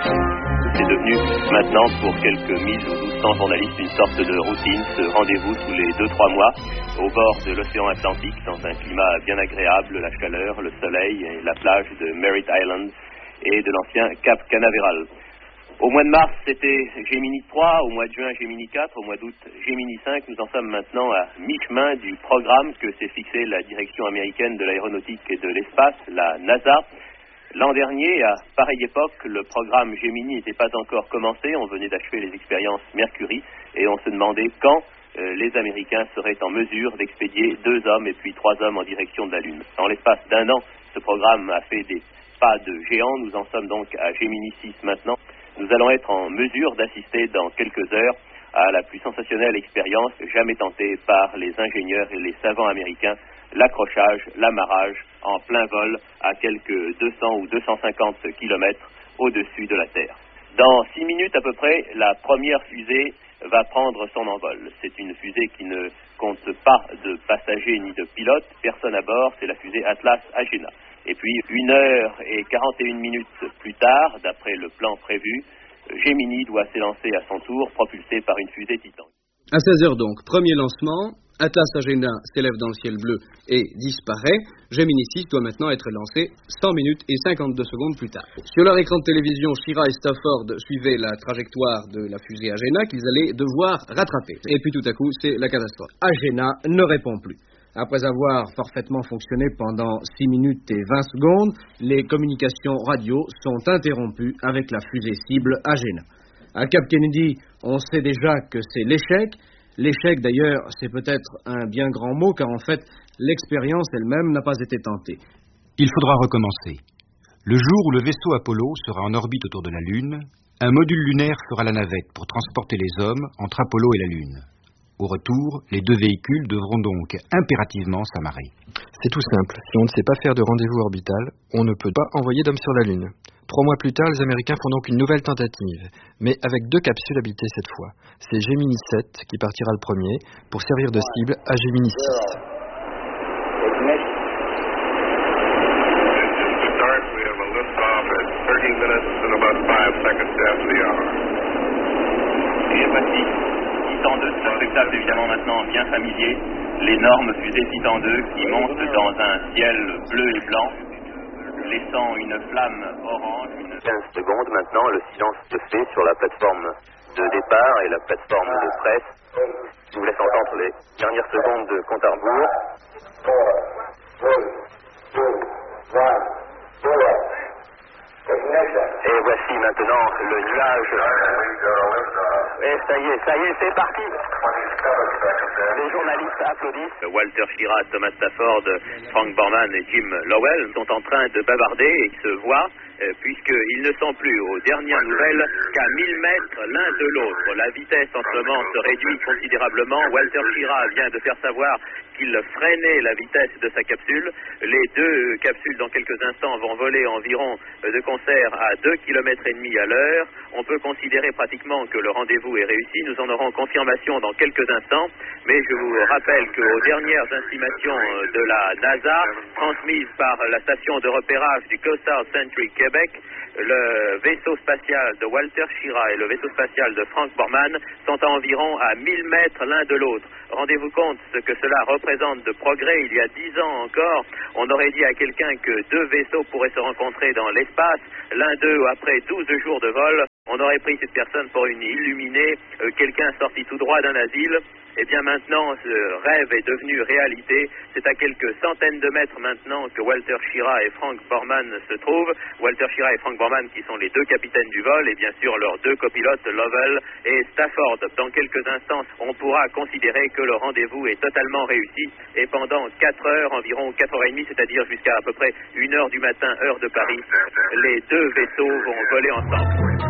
C'est devenu maintenant pour quelques 1000 ou 1200 journalistes une sorte de routine, ce rendez-vous tous les 2-3 mois au bord de l'océan Atlantique dans un climat bien agréable, la chaleur, le soleil et la plage de Merritt Island et de l'ancien Cap Canaveral. Au mois de mars, c'était Gemini 3, au mois de juin, Gemini 4, au mois d'août, Gemini 5. Nous en sommes maintenant à mi-chemin du programme que s'est fixé la direction américaine de l'aéronautique et de l'espace, la NASA. L'an dernier, à pareille époque, le programme Gemini n'était pas encore commencé. On venait d'achever les expériences Mercury et on se demandait quand les Américains seraient en mesure d'expédier 2 hommes et puis 3 hommes en direction de la Lune. En l'espace d'1 an, ce programme a fait des pas de géant. Nous en sommes donc à Gemini 6 maintenant. Nous allons être en mesure d'assister dans quelques heures à la plus sensationnelle expérience jamais tentée par les ingénieurs et les savants américains, l'accrochage, l'amarrage en plein vol à quelques 200 ou 250 kilomètres au-dessus de la Terre. Dans 6 minutes à peu près, la première fusée va prendre son envol. C'est une fusée qui ne compte pas de passagers ni de pilotes, personne à bord, c'est la fusée Atlas Agena. Et puis, 1h41 plus tard, d'après le plan prévu, Gemini doit s'élancer à son tour, propulsé par une fusée Titan. À 16h donc, premier lancement, Atlas Agena s'élève dans le ciel bleu et disparaît. Gemini 6 doit maintenant être lancé 100 minutes et 52 secondes plus tard. Sur leur écran de télévision, Schirra et Stafford suivaient la trajectoire de la fusée Agena qu'ils allaient devoir rattraper. Et puis tout à coup, c'est la catastrophe. Agena ne répond plus. Après avoir parfaitement fonctionné pendant 6 minutes et 20 secondes, les communications radio sont interrompues avec la fusée cible Agena. À Cap Kennedy, on sait déjà que c'est l'échec. L'échec, d'ailleurs, c'est peut-être un bien grand mot, car en fait, l'expérience elle-même n'a pas été tentée. Il faudra recommencer. Le jour où le vaisseau Apollo sera en orbite autour de la Lune, un module lunaire fera la navette pour transporter les hommes entre Apollo et la Lune. Au retour, les 2 véhicules devront donc impérativement s'amarrer. C'est tout simple. Si on ne sait pas faire de rendez-vous orbital, on ne peut pas envoyer d'hommes sur la Lune. 3 mois plus tard, les Américains font donc une nouvelle tentative, mais avec 2 capsules habitées cette fois. C'est Gemini 7 qui partira le premier pour servir de cible à Gemini 6. Et voici Titan 2, c'est un spectacle évidemment maintenant bien familier, l'énorme fusée Titan 2 qui monte dans un ciel bleu et blanc, laissant une flamme orange. 15 secondes maintenant, le silence se fait sur la plateforme de départ et la plateforme de presse. Je vous laisse entendre les dernières secondes de compte à rebours. 4, 3, 2, 1. Et voici maintenant le nuage. Et ça y est, c'est parti. Les journalistes applaudissent. Walter Schirra, Thomas Stafford, Frank Borman et Jim Lowell sont en train de bavarder et se voient puisqu'ils ne sont plus aux dernières nouvelles qu'à 1000 mètres l'un de l'autre. La vitesse en ce moment se réduit considérablement. Walter Schirra vient de faire savoir qu'il freinait la vitesse de sa capsule. Les 2 capsules dans quelques instants vont voler environ de concert à 2,5 km à l'heure. On peut considérer pratiquement que le rendez-vous est réussi. Nous en aurons confirmation dans quelques instants. Mais je vous rappelle qu'aux dernières estimations de la NASA, transmises par la station de repérage du Coastal Century Québec, le vaisseau spatial de Walter Schirra et le vaisseau spatial de Frank Borman sont à environ à 1000 mètres l'un de l'autre. Rendez-vous compte ce que cela représente de progrès. Il y a 10 ans encore, on aurait dit à quelqu'un que 2 vaisseaux pourraient se rencontrer dans l'espace, l'un d'eux après 12 jours de vol. On aurait pris cette personne pour une illuminée, quelqu'un sorti tout droit d'un asile. Eh bien maintenant, ce rêve est devenu réalité. C'est à quelques centaines de mètres maintenant que Walter Schirra et Frank Borman se trouvent. Walter Schirra et Frank Borman qui sont les 2 capitaines du vol et bien sûr leurs 2 copilotes, Lovell et Stafford. Dans quelques instants, on pourra considérer que le rendez-vous est totalement réussi. Et pendant 4 heures, environ 4h30, c'est-à-dire jusqu'à à peu près 1h du matin, heure de Paris, les 2 vaisseaux vont voler ensemble.